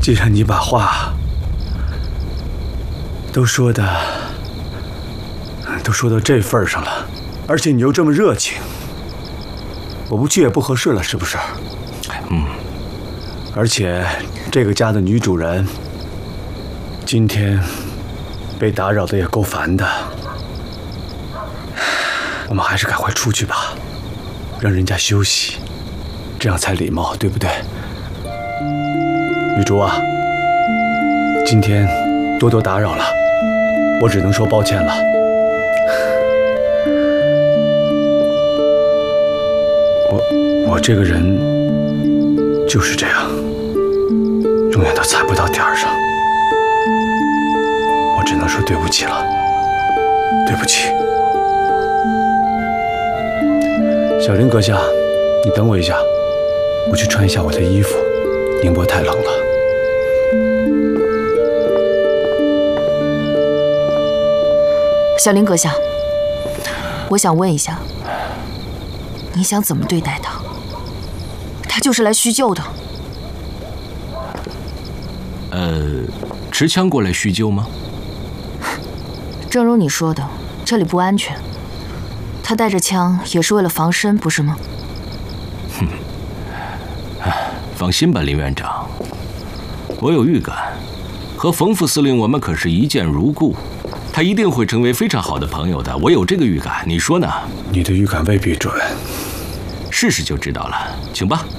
既然你把话都说到这份上了，而且你又这么热情，我不去也不合适了，是不是？而且这个家的女主人今天被打扰的也够烦的，我们还是赶快出去吧，让人家休息，这样才礼貌，对不对？玉竹啊，今天多多打扰了，我只能说抱歉了。我这个人就是这样，永远都踩不到点儿上。我只能说对不起了，对不起。小林阁下，你等我一下，我去穿一下我的衣服，宁波太冷了。 小林阁下，我想问一下，你想怎么对待他？他就是来叙旧的。 持枪过来叙旧吗？ 正如你说的，这里不安全。他带着枪也是为了防身，不是吗？ 放心吧，林院长，我有预感，和冯副司令我们可是一见如故，他一定会成为非常好的朋友的，我有这个预感，你说呢？ 你的预感未必准， 试试就知道了，请吧。